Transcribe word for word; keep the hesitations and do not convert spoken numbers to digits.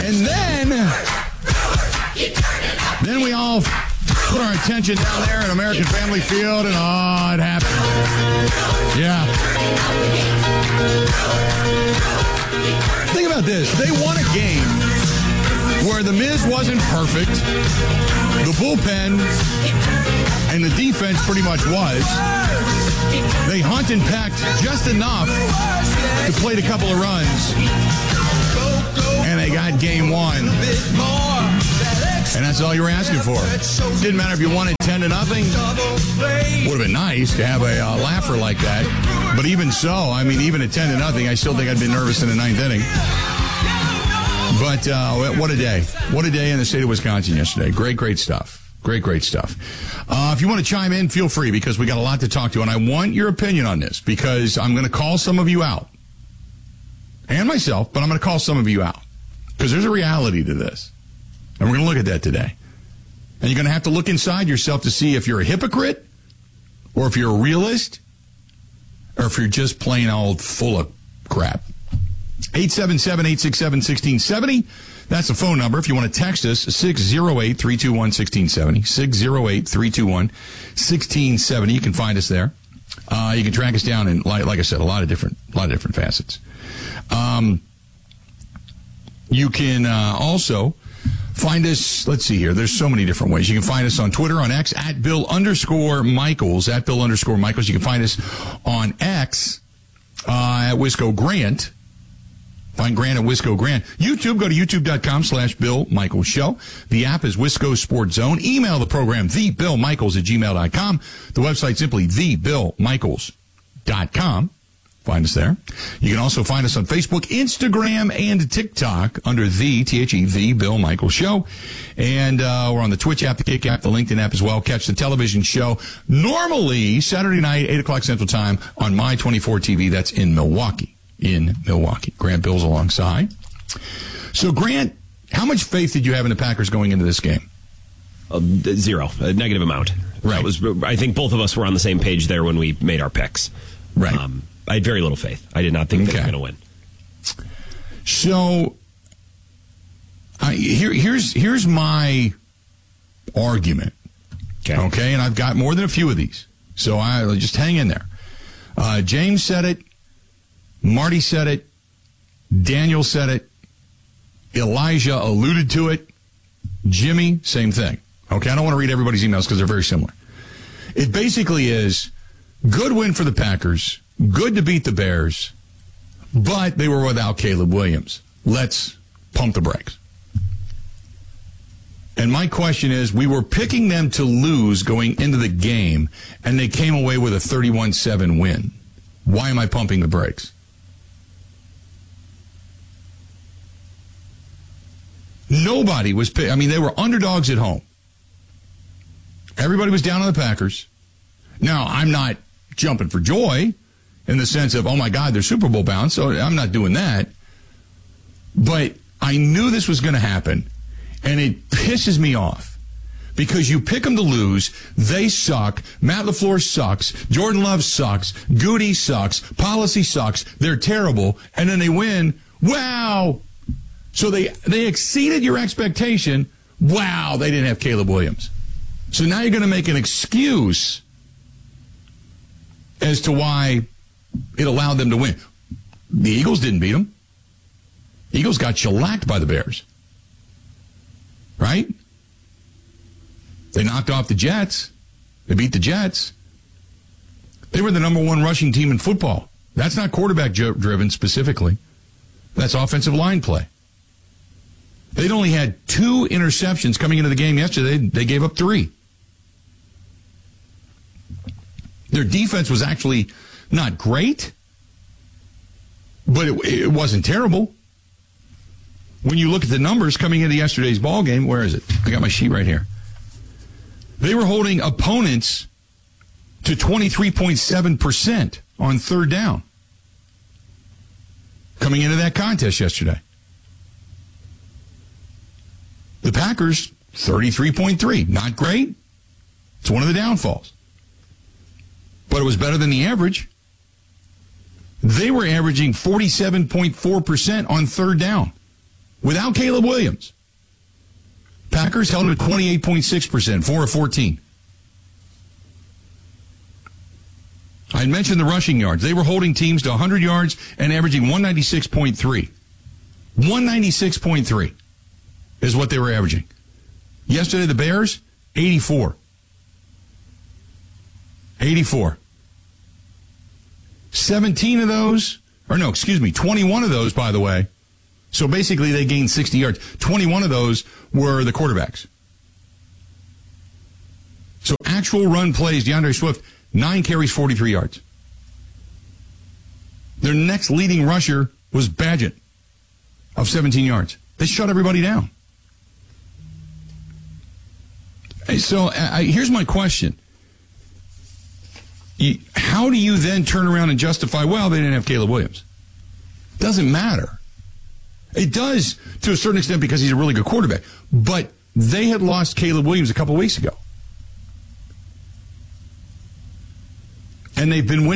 And then, then we all put our attention down there at American Family Field, and oh, it happened. Yeah. Think about this. They won a game where The Miz wasn't perfect. The bullpen and the defense pretty much was. They hunt and pecked just enough to play a couple of runs. And they got game one. And that's all you were asking for. Didn't matter if you won it ten to nothing. Would have been nice to have a uh, laugher like that. But even so, I mean, even at ten to nothing, I still think I'd been nervous in the ninth inning. But uh, what a day. What a day in the state of Wisconsin yesterday. Great, great stuff. Great, great stuff. Uh, if you want to chime in, feel free, because we got a lot to talk to. And I want your opinion on this, because I'm going to call some of you out. And myself, but I'm going to call some of you out. Because there's a reality to this. And we're going to look at that today. And you're going to have to look inside yourself to see if you're a hypocrite, or if you're a realist, or if you're just plain old full of crap. eight seven seven, eight six seven, one six seven zero. That's the phone number. If you want to text us, six oh eight, three two one, one six seven zero. six oh eight, three two one, one six seven zero. You can find us there. Uh, you can track us down in, like, like I said, a lot of different, a lot of different facets. Um, you can uh, also find us, let's see here, there's so many different ways. You can find us on Twitter, on X, at Bill underscore Michaels, at Bill underscore Michaels. You can find us on X, uh, at Wisco Grant. Find Grant at Wisco Grant. YouTube, go to youtube.com slash Bill Michaels Show. The app is Wisco Sports Zone. Email the program, the bill michaels at gmail dot com. The website simply the bill michaels dot com. Find us there. You can also find us on Facebook, Instagram, and TikTok under the, T H E, the Bill Michaels Show. And uh, we're on the Twitch app, the Kick app, the LinkedIn app as well. Catch the television show normally Saturday night, eight o'clock Central Time on My twenty-four T V. That's in Milwaukee. In Milwaukee. Grant Bill's alongside. So, Grant, how much faith did you have in the Packers going into this game? Uh, zero. A negative amount. Right. That was, I think both of us were on the same page there when we made our picks. Right. Um, I had very little faith. I did not think okay. they were going to win. So, I, here, here's here's my argument. Okay. Okay, and I've got more than a few of these. So, I just hang in there. Uh, James said it. Marty said it. Daniel said it. Elijah alluded to it. Jimmy, same thing. Okay, I don't want to read everybody's emails because they're very similar. It basically is good win for the Packers, good to beat the Bears, but they were without Caleb Williams. Let's pump the brakes. And my question is, we were picking them to lose going into the game, and they came away with a thirty-one seven win. Why am I pumping the brakes? Nobody was, I mean, they were underdogs at home. Everybody was down on the Packers. Now, I'm not jumping for joy in the sense of, oh my God, they're Super Bowl bound, so I'm not doing that. But I knew this was going to happen, and it pisses me off because you pick them to lose, they suck, Matt LaFleur sucks, Jordan Love sucks, Goody sucks, Policy sucks, they're terrible, and then they win. Wow! So they, they exceeded your expectation. Wow, they didn't have Caleb Williams. So now you're going to make an excuse as to why it allowed them to win. The Eagles didn't beat them. Eagles got shellacked by the Bears. Right? They knocked off the Jets. They beat the Jets. They were the number one rushing team in football. That's not quarterback driven specifically. That's offensive line play. They'd only had two interceptions coming into the game yesterday. They gave up three. Their defense was actually not great, but it, it wasn't terrible. When you look at the numbers coming into yesterday's ball game, where is it? I got my sheet right here. They were holding opponents to twenty-three point seven percent on third down coming into that contest yesterday. The Packers, thirty-three point three. Not great. It's one of the downfalls. But it was better than the average. They were averaging forty-seven point four percent on third down. without Caleb Williams. Packers held him at twenty-eight point six percent, four of fourteen. I mentioned the rushing yards. They were holding teams to one hundred yards and averaging one ninety-six point three. one ninety-six point three is what they were averaging. Yesterday, the Bears, eighty-four. eighty-four. seventeen of those, or no, excuse me, twenty-one of those, by the way. So basically, they gained sixty yards. twenty-one of those were the quarterbacks. So actual run plays, DeAndre Swift, nine carries, forty-three yards. Their next leading rusher was Badgett of seventeen yards. They shut everybody down. So I, here's my question. You, how do you then turn around and justify, well, they didn't have Caleb Williams? Doesn't matter. It does to a certain extent because he's a really good quarterback. But they had lost Caleb Williams a couple weeks ago. And they've been winning.